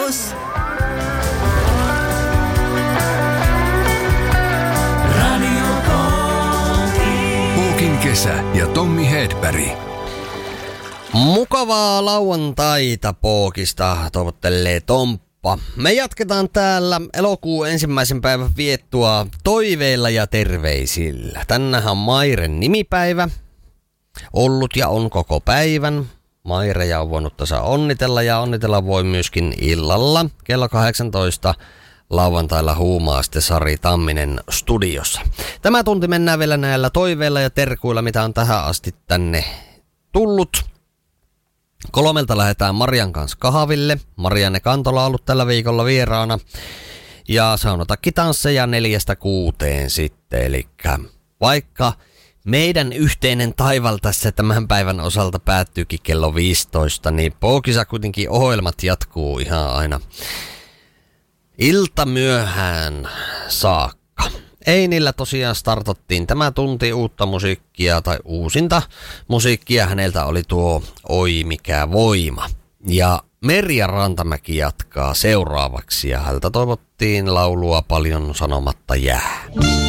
Studios. Radio Pookin kesä ja Tommi Hedberg. Mukavaa lauantaita Pookista toivottelee Tomppa. Me jatketaan täällä elokuun 1. päivän viettua toiveilla ja terveisillä. Tänään on Mairen nimipäivä. Ollut ja on koko päivän. Maireja on voinut tässä onnitella ja onnitella voi myöskin illalla kello 18 lauantailla huumaa sitten Sari Tamminen studiossa. Tämä tunti mennään vielä näillä toiveilla ja terkuilla, mitä on tähän asti tänne tullut. 3 lähdetään Marian kanssa kahville. Marianne Kantola on ollut tällä viikolla vieraana. Ja saunotakkitansseja 4-6 sitten. Eli vaikka meidän yhteinen taival tässä tämän päivän osalta päättyykin kello 15, niin Pookissa kuitenkin ohjelmat jatkuu ihan aina ilta myöhään saakka. Einillä tosiaan startattiin tämä tunti uutta musiikkia tai uusinta musiikkia. Häneltä oli tuo Oi mikä voima. Ja Merja Rantamäki jatkaa seuraavaksi ja häneltä toivottiin laulua Paljon sanomatta jää.